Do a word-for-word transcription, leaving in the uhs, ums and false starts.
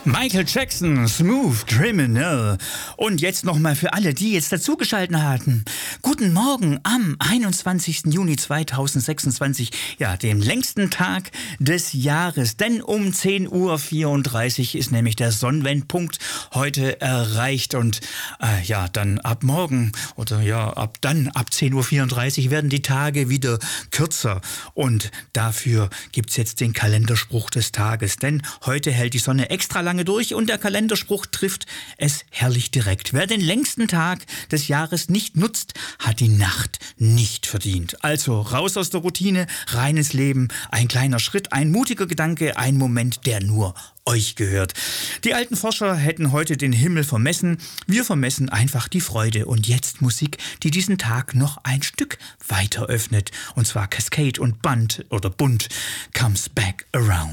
Michael Jackson, Smooth Criminal. Und jetzt nochmal für alle, die jetzt dazugeschaltet hatten. Guten Morgen am einundzwanzigsten Juni zweitausendsechsundzwanzig, ja, dem längsten Tag des Jahres. Denn um zehn Uhr vierunddreißig ist nämlich der Sonnenwendpunkt heute erreicht. Und äh, ja, dann ab morgen oder ja, ab dann, ab zehn Uhr vierunddreißig werden die Tage wieder kürzer. Und dafür gibt's jetzt den Kalenderspruch des Tages. Denn heute hält die Sonne extra lange durch und der Kalenderspruch trifft es herrlich direkt. Wer den längsten Tag des Jahres nicht nutzt, hat die Nacht nicht verdient. Also raus aus der Routine, rein ins Leben, ein kleiner Schritt, ein mutiger Gedanke, ein Moment, der nur euch gehört. Die alten Forscher hätten heute den Himmel vermessen. Wir vermessen einfach die Freude. Und jetzt Musik, die diesen Tag noch ein Stück weiter öffnet. Und zwar Cascade und Band oder Bunt Comes Back Around.